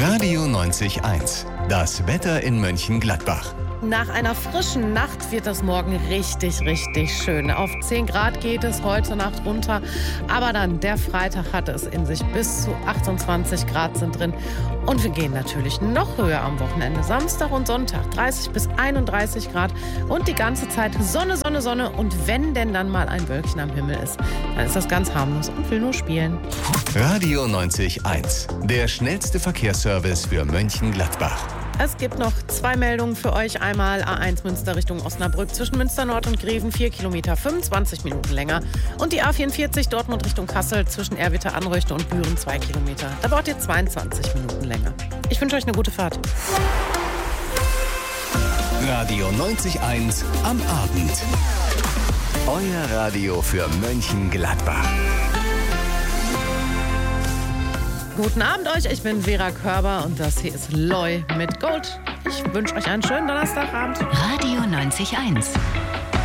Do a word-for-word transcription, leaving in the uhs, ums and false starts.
Radio neunzig eins. Das Wetter in Mönchengladbach. Nach einer frischen Nacht wird es morgen richtig, richtig schön. Auf zehn Grad geht es heute Nacht runter, aber dann der Freitag hat es in sich. Bis zu achtundzwanzig Grad sind drin. Und wir gehen natürlich noch höher am Wochenende. Samstag und Sonntag dreißig bis einunddreißig Grad und die ganze Zeit Sonne, Sonne, Sonne. Und wenn denn dann mal ein Wölkchen am Himmel ist, dann ist das ganz harmlos und will nur spielen. Radio neunzig eins. Der schnellste Verkehrsservice für Mönchengladbach. Es gibt noch zwei Meldungen für euch. Einmal A eins Münster Richtung Osnabrück zwischen Münster Nord und Greven, vier Kilometer, fünfundzwanzig Minuten länger. Und die A vierundvierzig Dortmund Richtung Kassel zwischen Erwitte, Anröchte und Büren, zwei Kilometer. Da braucht ihr zweiundzwanzig Minuten länger. Ich wünsche euch eine gute Fahrt. Radio neunzig eins am Abend. Euer Radio für Mönchengladbach. Guten Abend euch, ich bin Vera Körber und das hier ist Loi mit Gold. Ich wünsche euch einen schönen Donnerstagabend. Radio neunzig eins.